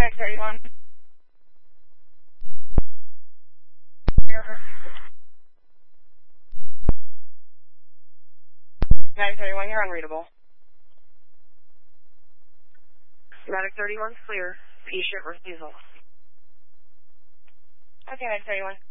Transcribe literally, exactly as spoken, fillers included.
Medic thirty-one. Medic thirty-one, you're unreadable. Medic thirty-one, clear. Patient refusal. Okay, Medic thirty-one.